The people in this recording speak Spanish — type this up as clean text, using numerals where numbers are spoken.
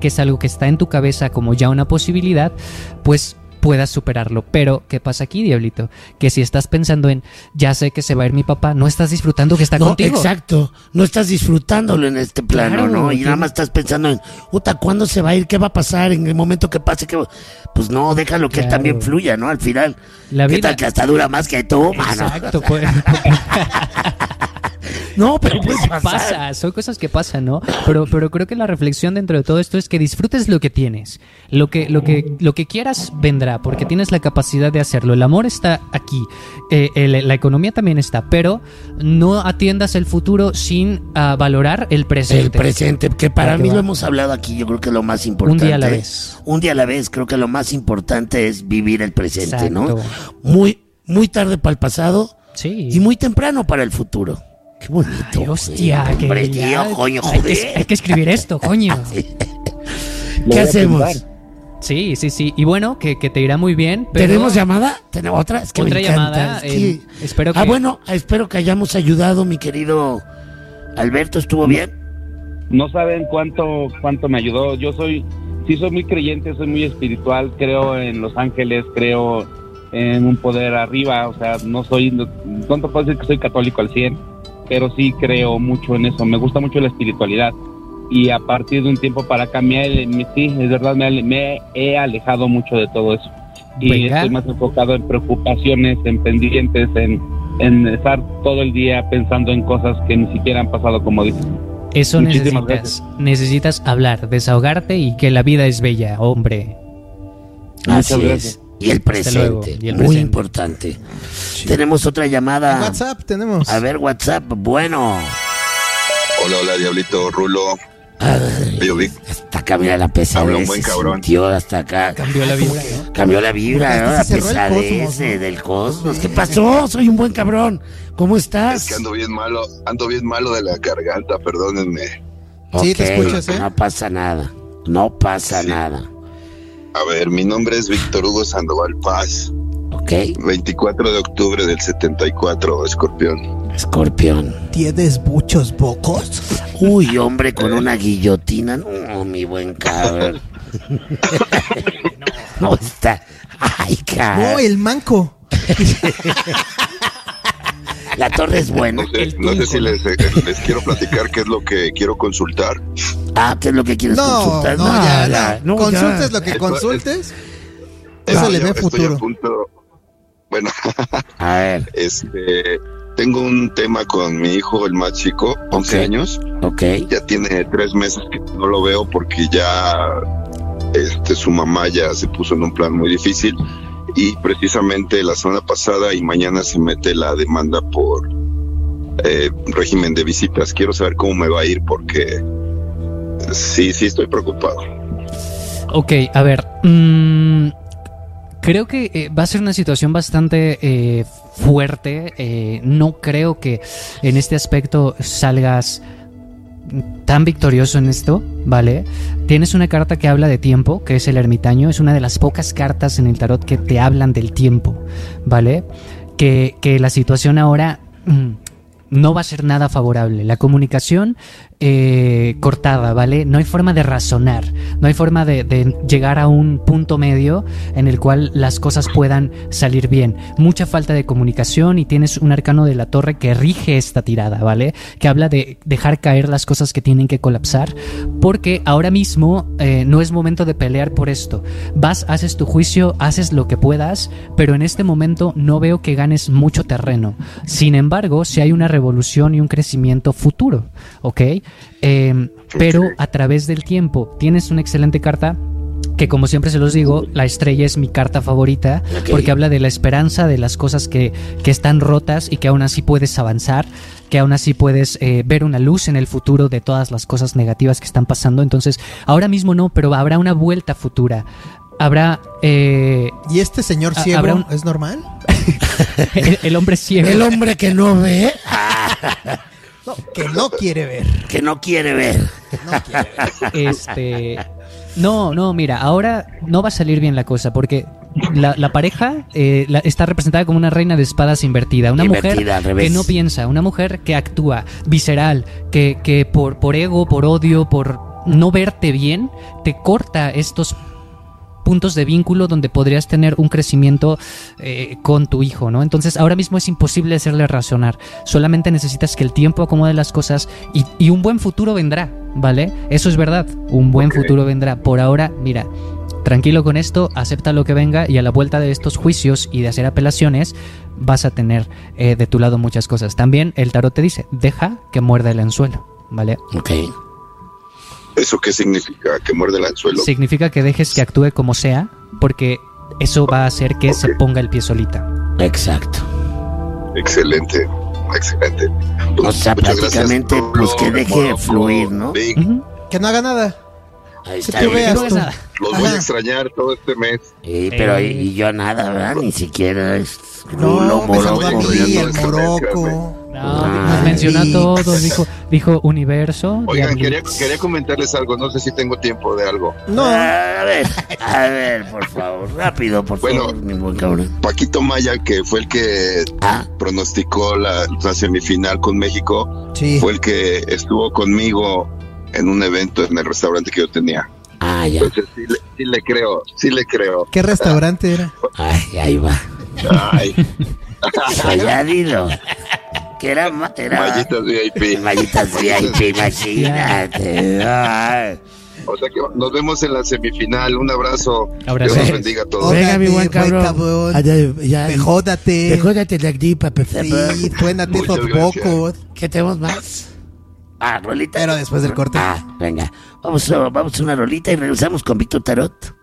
que es algo que está en tu cabeza como ya una posibilidad, pues puedas superarlo. Pero, ¿qué pasa aquí, Diablito? Que si estás pensando en, ya sé que se va a ir mi papá, no estás disfrutando que está contigo. Exacto, no estás disfrutándolo en este plano, claro, ¿no? Y nada más estás pensando en, ¿cuándo se va a ir? ¿Qué va a pasar? En el momento que pase, pues no, déjalo que él también fluya, ¿no? Al final, la vida... ¿qué tal que hasta dura más que tú, mano? Exacto, pues... No, pero pues pasa, son cosas que pasan, ¿no? Pero creo que la reflexión dentro de todo esto es que disfrutes lo que tienes. Lo que quieras vendrá, porque tienes la capacidad de hacerlo. El amor está aquí, la economía también está, pero no atiendas el futuro sin valorar el presente. El presente, que para mí lo hemos hablado aquí, yo creo que lo más importante. Un día a la vez. Un día a la vez, creo que lo más importante es vivir el presente, exacto, ¿no? Muy tarde para el pasado, sí, y muy temprano para el futuro. Qué bonito. Ay, hostia, hombre, tío, coño, joder. Hay que escribir esto, coño. ¿Qué hacemos? Sí. Y bueno, que te irá muy bien. Pero... ¿Tenemos llamada? ¿Tenemos otra? Es que otra me encanta. Llamada. Espero que... espero que hayamos ayudado, mi querido Alberto. ¿Estuvo bien? No saben cuánto me ayudó. Yo soy muy creyente, soy muy espiritual. Creo en los ángeles, creo en un poder arriba. O sea, no te puedo decir que soy católico al 100%. Pero sí creo mucho en eso, me gusta mucho la espiritualidad y a partir de un tiempo para acá sí, es verdad, me he alejado mucho de todo eso y estoy más enfocado en preocupaciones, en pendientes, en estar todo el día pensando en cosas que ni siquiera han pasado, como dicen. Eso necesitas hablar, desahogarte y que la vida es bella, hombre. Así es. Y el presente, muy importante. Sí. Tenemos otra llamada. WhatsApp tenemos. A ver, WhatsApp, bueno. Hola, Diablito, Rulo. Hasta acá, mira la pesadez. Habla un buen cabrón. Sintió hasta acá. Cambió la vibra, ¿no? Cambió la vibra, ¿no? La pesadez del cosmos. ¿Qué pasó? Soy un buen cabrón. ¿Cómo estás? Es que ando bien malo de la garganta, perdónenme. Sí, te escuchas, ¿eh? No pasa nada. A ver, mi nombre es Víctor Hugo Sandoval Paz. Ok. 24 de octubre del 74, Escorpión. ¿Tienes muchos bocos? Uy, hombre, con una guillotina. No, mi buen cabrón. No está. Ay, cabrón. No, el manco. La torre es buena. No sé si les quiero platicar qué es lo que quiero consultar. ¿Qué es lo que quieres consultar? No, consultes lo que consultes. Eso le ve futuro. A punto. Bueno, a ver. Tengo un tema con mi hijo, el más chico, 11 años. Ok. Ya tiene 3 meses que no lo veo porque ya su mamá ya se puso en un plan muy difícil. Y precisamente la semana pasada y mañana se mete la demanda por régimen de visitas. Quiero saber cómo me va a ir porque sí estoy preocupado. Ok, a ver, creo que va a ser una situación bastante fuerte. No creo que en este aspecto salgas tan victorioso en esto, ¿vale? Tienes una carta que habla de tiempo, que es el ermitaño. Es una de las pocas cartas en el tarot que te hablan del tiempo, ¿vale? Que la situación ahora no va a ser nada favorable. La comunicación cortada, ¿vale? No hay forma de razonar, no hay forma de llegar a un punto medio en el cual las cosas puedan salir bien. Mucha falta de comunicación y tienes un arcano de la torre que rige esta tirada, ¿vale? Que habla de dejar caer las cosas que tienen que colapsar, porque ahora mismo no es momento de pelear por esto. Haces tu juicio, haces lo que puedas, pero en este momento no veo que ganes mucho terreno. Sin embargo, si hay una revolución y un crecimiento futuro, ¿ok? Pero a través del tiempo tienes una excelente carta que, como siempre se los digo, la estrella es mi carta favorita, porque habla de la esperanza, de las cosas que están rotas y que aún así puedes avanzar, que aún así puedes ver una luz en el futuro de todas las cosas negativas que están pasando. Entonces, ahora mismo no, pero habrá una vuelta futura. Habrá... ¿Y este señor ciego es normal? el hombre ciego. El hombre que no ve. No, que no quiere ver. Que no quiere ver. No, mira, ahora no va a salir bien la cosa, porque la pareja está representada como una reina de espadas invertida. Una mujer que no piensa, una mujer que actúa, visceral, que por ego, por odio, por no verte bien te corta estos puntos de vínculo donde podrías tener un crecimiento con tu hijo, ¿no? Entonces ahora mismo es imposible hacerle razonar, solamente necesitas que el tiempo acomode las cosas y un buen futuro vendrá, ¿vale? Eso es verdad, un buen futuro vendrá. Por ahora, mira, tranquilo con esto, acepta lo que venga y a la vuelta de estos juicios y de hacer apelaciones vas a tener de tu lado muchas cosas. También el tarot te dice, deja que muerda el anzuelo, ¿vale? Ok. ¿Eso qué significa? ¿Que muerde el anzuelo? Significa que dejes que actúe como sea, porque eso va a hacer que se ponga el pie solita. Exacto. Excelente. Pues, o sea, prácticamente, gracias, pues que deje fluir, ¿no? Que no haga nada. Ahí está. Que veas tú. Los voy a extrañar todo este mes. Pero y yo nada, ¿verdad? Ni siquiera es Rulo, Morocco. El Morocco. Nos menciona a todos, dijo Universo. Oigan, quería comentarles algo, no sé si tengo tiempo de algo. No. A ver, por favor, rápido, por favor, mi buen cabrón. Paquito Maya, que fue el que pronosticó la semifinal con México, sí, fue el que estuvo conmigo en un evento en el restaurante que yo tenía. Ya. Entonces sí le creo. ¿Qué restaurante era? Ay, ahí va. Ay. Ya dilo. Que era Mallitas VIP. Mallitas VIP, imagínate. Ay. O sea que nos vemos en la semifinal. Un abrazo. Dios los bendiga a todos. Venga, mi buen cabrón. Jódate. Jódate de aquí, papá. Sí, suénate esos pocos. ¿Qué tenemos más? Rolita. Pero después del corte. Venga. Vamos a una rolita y regresamos con Víctor Tarot.